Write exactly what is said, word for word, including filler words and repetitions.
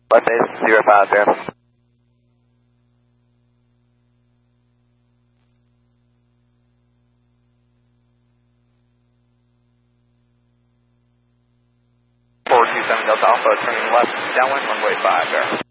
Left base, zero five zero. four two seven Delta Alpha, turning left, downwind, runway five, there.